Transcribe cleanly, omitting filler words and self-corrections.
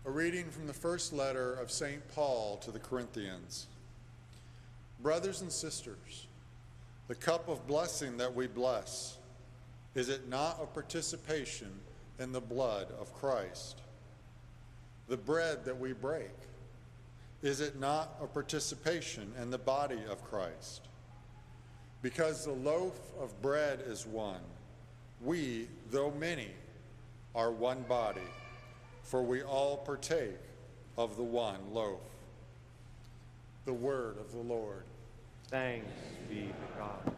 A reading from the first letter of St. Paul to the Corinthians. Brothers and sisters, the cup of blessing that we bless, is it not a participation in the blood of Christ? The bread that we break, is it not a participation in the body of Christ? Because the loaf of bread is one, we, though many, are one body, for we all partake of the one loaf. The word of the Lord. Thanks be to God.